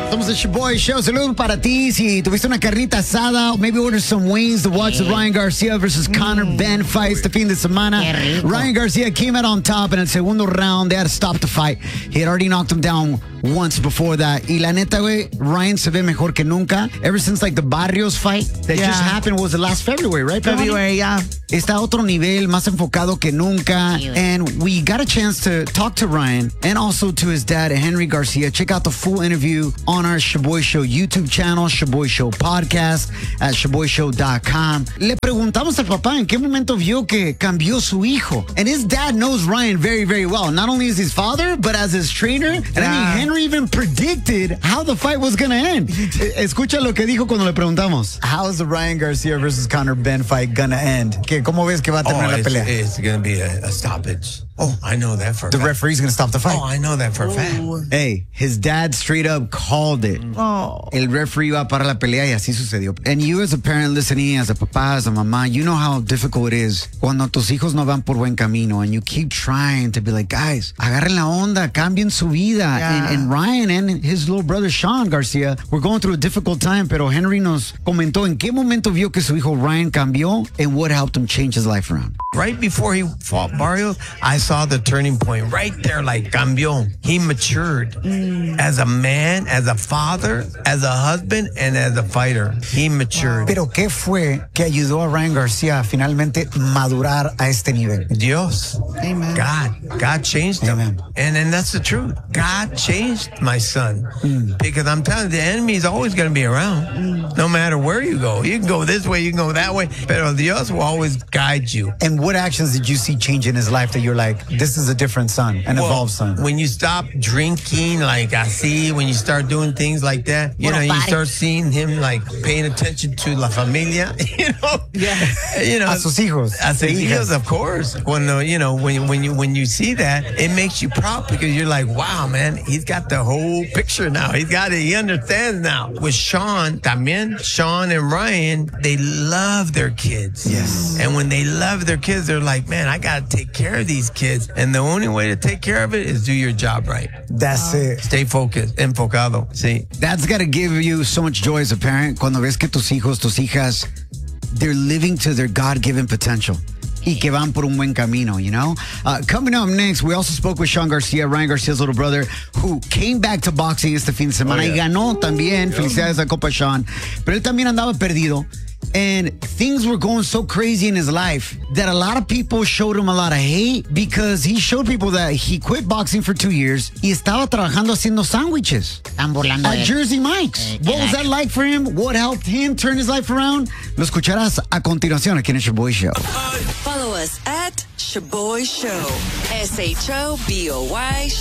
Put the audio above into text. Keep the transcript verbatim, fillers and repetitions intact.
Somos el Shaboy Show. Saludos para ti. Si tuviste una carnita asada, maybe order some wings to watch the Ryan Garcia versus Conor mm. Ben fight este fin de semana. Ryan Garcia came out on top in el segundo round. They had to stop the fight. He had already knocked him down once before that. Y la neta, güey, Ryan se ve mejor que nunca. Ever since like the Barrios fight that yeah. just happened was the last February, right? February, yeah. Está a otro nivel, más enfocado que nunca. And we got a chance to talk to Ryan and also to his dad, Henry Garcia. Check out the full interview on our Shaboy Show YouTube channel, Shaboy Show Podcast at shaboy show dot com. Le preguntamos al papá en qué momento vio que cambió su hijo. And his dad knows Ryan very, very well. Not only as his father, but as his trainer. And yeah. I mean, Henry even predicted how the fight was going to end. Escucha lo que dijo cuando le preguntamos. How is the Ryan Garcia versus Conor Ben fight going to end? ¿Cómo ves que va a terminar oh, la pelea? It's going to be a, a stoppage. Oh, I know that for a The fact. referee's going to stop the fight. Oh, I know that for a fact. Hey, his dad straight up called it. Oh. El referee iba a parar la pelea y así sucedió. And you as a parent listening, as a papá, as a mamá, you know how difficult it is cuando tus hijos no van por buen camino and you keep trying to be like, guys, agarren la onda, cambien su vida. Yeah. And, and Ryan and his little brother, Sean Garcia, were going through a difficult time, pero Henry nos comentó en qué momento vio que su hijo Ryan cambió and what helped him change his life around. Right before he fought Barrios, I saw the turning point right there, like cambió. He matured mm. as a man, as a father, as a husband, and as a fighter. He matured. Pero ¿qué fue que ayudó a Ryan Garcia a finalmente madurar a este nivel? Dios. Amen. God. God changed him. Amen. And then that's the truth. God changed my son. Mm. Because I'm telling you, the enemy is always going to be around. Mm. No matter where you go. You can go this way, you can go that way. Pero Dios will always guide you. And what actions did you see change in his life that you're like, this is a different son, an well, evolved son? When you stop drinking, like I see, when you start doing things like that, you Little know, body. you start seeing him like paying attention to la familia, you know? Yeah. You know, a sus hijos. A sus hijos, of course. When, uh, you know, when, when you when you see that, it makes you proud because you're like, wow, man, he's got the whole picture now. He's got it. He understands now. With Sean, también, Sean and Ryan, they love their kids. Yes. And when they love their kids, they're like, man, I got to take care of these kids. And the only way to take care of it is do your job right. That's wow. it. Stay focused, enfocado. Sí. That's got to give you so much joy as a parent cuando ves que tus hijos, tus hijas, they're living to their God-given potential. Y que van por un buen camino, you know? Uh, coming up next, we also spoke with Sean Garcia, Ryan Garcia's little brother, who came back to boxing este fin de semana oh, yeah. y ganó también. Yeah. Felicidades a Copa Sean. Pero él también andaba perdido. And things were going so crazy in his life that a lot of people showed him a lot of hate because he showed people that he quit boxing for two years y estaba trabajando haciendo sándwiches at Jersey Mike's. Eh, what was that like for him? What helped him turn his life around? Lo escucharás a continuación aquí en el Shaboy Show. Follow us at Shaboy Show. S H O B O Y